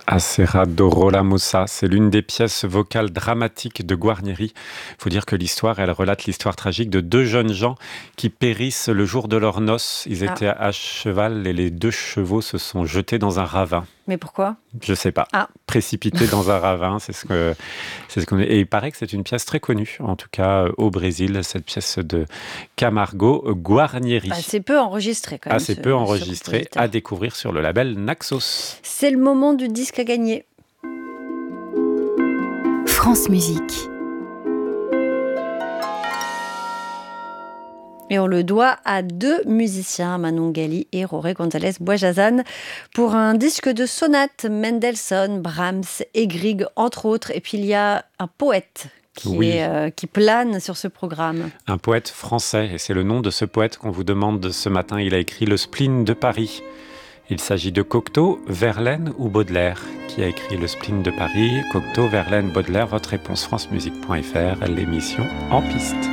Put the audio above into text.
Aserrador Musa, c'est l'une des pièces vocales dramatiques de Guarnieri. Il faut dire que l'histoire, elle relate l'histoire tragique de deux jeunes gens qui périssent le jour de leurs noces. Ils étaient à cheval et les deux chevaux se sont jetés dans un ravin. Mais pourquoi ? Je sais pas. Ah. Précipités dans un ravin, c'est ce qu'on. Et il paraît que c'est une pièce très connue, en tout cas au Brésil, cette pièce de Camargo Guarnieri. Assez peu enregistré quand même. Assez peu enregistré, à découvrir sur le label Naxos. C'est le moment du disque à gagner. France Musique. Et on le doit à deux musiciens, Manon Gali et Roré González Boisjazan, pour un disque de sonates, Mendelssohn, Brahms et Grieg, entre autres. Et puis il y a un poète qui plane sur ce programme. Un poète français, et c'est le nom de ce poète qu'on vous demande ce matin. Il a écrit Le Spleen de Paris. Il s'agit de Cocteau, Verlaine ou Baudelaire. Qui a écrit Le Spleen de Paris ? Cocteau, Verlaine, Baudelaire. Votre réponse francemusique.fr, l'émission En Piste.